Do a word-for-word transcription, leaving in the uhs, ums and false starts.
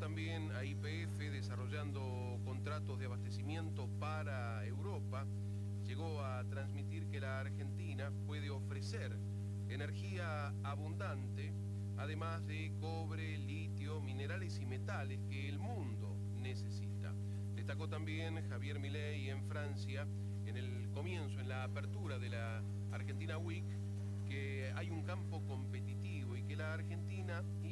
también a Y P F desarrollando contratos de abastecimiento para Europa. Llegó a transmitir que la Argentina puede ofrecer energía abundante, además de cobre, litio, minerales y metales que el mundo necesita. Destacó también Javier Milei en Francia, en el comienzo, en la apertura de la Argentina Week, que hay un campo competitivo y que la Argentina